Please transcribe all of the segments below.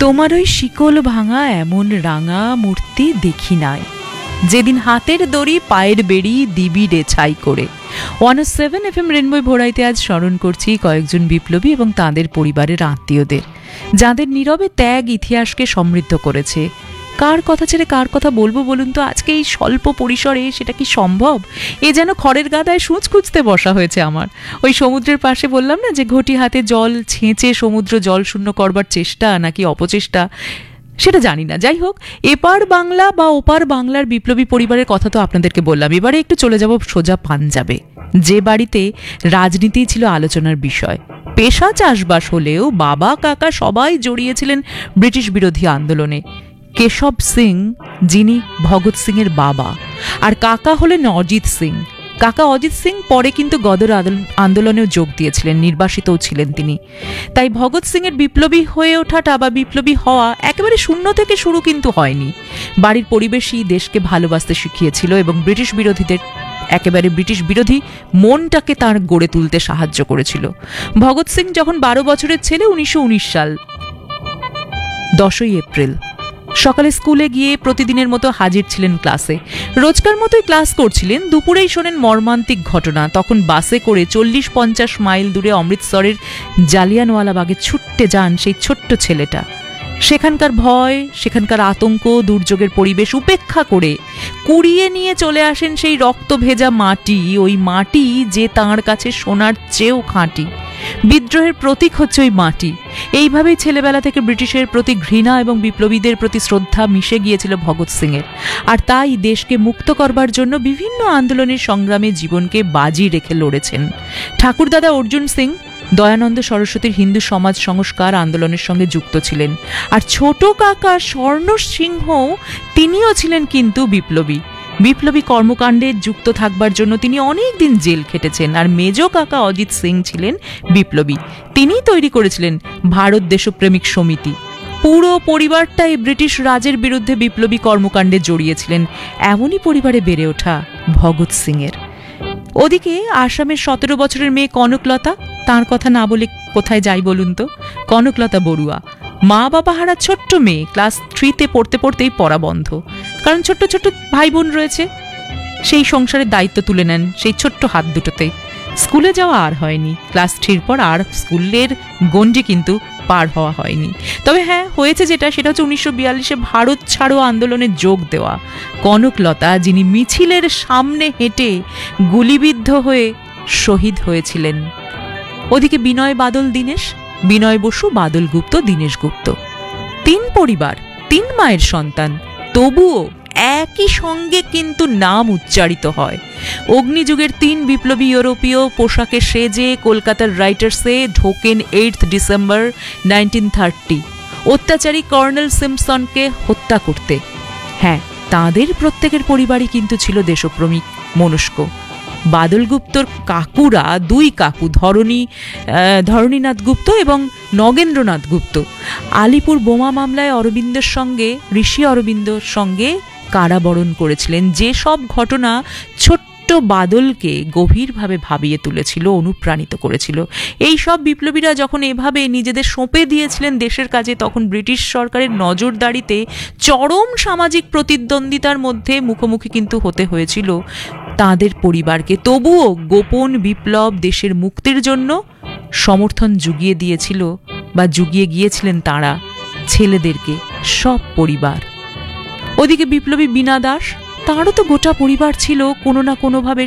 তোমার ওই শিকল ভাঙা এমন রাঙা মূর্তি দেখি নাই, যেদিন হাতের দড়ি পায়ের বেড়ি দিবি রে ছাই করে। 107 FM রেনবো ভোরাইতে আজ স্মরণ করছি কয়েকজন বিপ্লবী এবং তাদের পরিবারের আত্মীয়দের, যাদের নীরবে ত্যাগ ইতিহাসকে সমৃদ্ধ করেছে। কার কথা ছেড়ে কার কথা বলবো বলুন তো? আজকে এই স্বল্প পরিসরে সেটা কি সম্ভব? এ যেন খড়ের গাদায় সূচ খুঁজতে বসা হয়েছে আমার। ওই সমুদ্রের পাশে বললাম না যে ঘটি হাতে জল ছেঁচে সমুদ্র জল শূন্য করবার চেষ্টা নাকি অপচেষ্টা, সেটা জানি না। যাই হোক, এপার বাংলা বা ওপার বাংলার বিপ্লবী পরিবারের কথা তো আপনাদেরকে বললাম। এবারে একটু চলে যাব সোজা পাঞ্জাবে, যে বাড়িতে রাজনীতি ছিল আলোচনার বিষয়। পেশা চাষবাস হলেও বাবা কাকা সবাই জড়িয়েছিলেন ব্রিটিশ বিরোধী আন্দোলনে। কেশব সিং, যিনি ভগৎ সিং এর বাবা, আর কাকা হলেন অজিত সিং। কাকা অজিত সিং পরে কিন্তু গদর আন্দোলনেও যোগ দিয়েছিলেন, নির্বাসিতও ছিলেন তিনি। তাই ভগৎ সিং এর বিপ্লবী হয়ে ওঠাটা বা বিপ্লবী হওয়া একেবারে শূন্য থেকে শুরু কিন্তু হয়নি। বাড়ির পরিবেশই দেশকে ভালোবাসতে শিখিয়েছিল এবং ব্রিটিশ বিরোধীদের একেবারে ব্রিটিশ বিরোধী মনটাকে তার গড়ে তুলতে সাহায্য করেছিল। ভগৎ সিং যখন 12 বছরের ছেলে, 1919 সাল 10ই এপ্রিল সকালে স্কুলে গিয়ে প্রতিদিনের মতো হাজির ছিলেন ক্লাসে। রোজকার মতোই ক্লাস করছিলেন। দুপুরেই শোনেন মর্মান্তিক ঘটনা। তখন বাসে করে 40-50 মাইল দূরে অমৃতসরের জালিয়ানওয়ালাবাগে ছুটতে যান সেই ছোট্ট ছেলেটা। সেখানকার ভয়, সেখানকার আতঙ্ক, দুর্যোগের পরিবেশ উপেক্ষা করে কুড়িয়ে নিয়ে চলে আসেন সেই রক্ত ভেজা মাটি, ওই মাটি যে তাঁর কাছে সোনার চেয়েও খাঁটি। বিদ্রোহের প্রতীক হচ্ছে ওই মাটি। এইভাবেই ছেলেবেলা থেকে ব্রিটিশের প্রতি ঘৃণা এবং বিপ্লবীদের প্রতি শ্রদ্ধা মিশে গিয়েছিল ভগৎ সিংয়ের। আর তাই দেশকে মুক্ত করবার জন্য বিভিন্ন আন্দোলনের সংগ্রামে জীবনকে বাজি রেখে লড়েছেন। ঠাকুরদাদা অর্জুন সিং দয়ানন্দ সরস্বতীর হিন্দু সমাজ সংস্কার আন্দোলনের সঙ্গে যুক্ত ছিলেন। আর ছোট কাকা স্বর্ণ সিংহ, তিনিও ছিলেন কিন্তু বিপ্লবী। বিপ্লবী কর্মকাণ্ডে যুক্ত থাকবার জন্য তিনি অনেক দিন জেল খেটেছেন। আর মেজ কাকা অজিত সিং ছিলেন বিপ্লবী। তিনিই তৈরি করেছিলেন ভারত দেশপ্রেমিক সমিতি। পুরো পরিবারটাই ব্রিটিশ রাজের বিরুদ্ধে বিপ্লবী কর্মকাণ্ডে জড়িয়েছিলেন। এমনই পরিবারে বেড়ে ওঠা ভগৎ সিংয়ের। ওদিকে আসামের 17 বছরের মেয়ে কনকলতা, তার কথা না বলে কোথায় যাই বলুন তো? কনকলতা বড়ুয়া, মা বাবা হারা ছোট্ট মেয়ে। ক্লাস 3তে পড়তে পড়তেই পড়া বন্ধ, কারণ ছোট্ট ছোট্ট ভাই বোন রয়েছে। সেই সংসারের দায়িত্ব তুলে নেন সেই ছোট্ট হাত দুটোতে। স্কুলে যাওয়া আর হয়নি। ক্লাস 3 পর আর স্কুলের গণ্ডি কিন্তু পার হওয়া হয়নি। তবে হ্যাঁ, হয়েছে যেটা, সেটা হচ্ছে 1942-এ ভারত ছাড়ো আন্দোলনে যোগ দেওয়া। কনকলতা, যিনি মিছিলের সামনে হেঁটে গুলিবিদ্ধ হয়ে শহীদ হয়েছিলেন। ওদিকে বিনয় বাদল দীনেশ, বিনয় বসু, বাদল গুপ্ত, দীনেশ গুপ্ত। 3 পরিবার, 3 মায়ের সন্তান, তবুও একই সঙ্গে কিন্তু নাম উচ্চারিত হয়। অগ্নিযুগের 3 বিপ্লবী ইউরোপীয় পোশাকে সেজে কলকাতার রাইটার্সে ঢোকেন 8 ডিসেম্বর 1930 অত্যাচারী কর্নেল সিম্পসনকে হত্যা করতে। হ্যাঁ, তাদের প্রত্যেকের পরিবারই কিন্তু ছিল দেশপ্রেমিক মনস্ক। বাদল গুপ্তর কাকুরা, 2 কাকু, ধরণীনাথ গুপ্ত এবং নগেন্দ্রনাথ গুপ্ত, আলিপুর বোমা মামলায় অরবিন্দের সঙ্গে, ঋষি অরবিন্দর সঙ্গে কারাবরণ করেছিলেন। যে সব ঘটনা ছোট্ট বাদলকে গভীরভাবে ভাবিয়ে তুলেছিল, অনুপ্রাণিত করেছিল। এই সব বিপ্লবীরা যখন এভাবে নিজেদের সঁপে দিয়েছিলেন দেশের কাজে, তখন ব্রিটিশ সরকারের নজরদারিতে চরম সামাজিক প্রতিদ্বন্দ্বিতার মধ্যে মুখোমুখি কিন্তু হতে হয়েছিল তাদের পরিবারকে। তবুও গোপন বিপ্লব দেশের মুক্তির জন্য সমর্থন জুগিয়ে দিয়েছিল বা জুগিয়ে গিয়েছিলেন তাঁরা ছেলেদেরকে, সব পরিবার। ওদিকে বিপ্লবী বীণা দাস, তাঁরও তো গোটা পরিবার ছিল কোনো না কোনোভাবে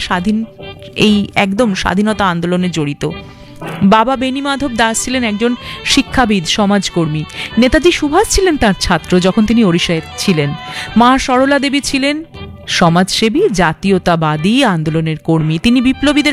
একদম স্বাধীনতা আন্দোলনে জড়িত। বাবা বেণীমাধব দাস ছিলেন একজন শিক্ষাবিদ, সমাজকর্মী। নেতাজি সুভাষ ছিলেন তার ছাত্র যখন তিনি ওড়িশায় ছিলেন। মা সরলা দেবী ছিলেন সমাজসেবী, জাতীয়তাবাদী আন্দোলনের কর্মী। তিনি বিপ্লবীদের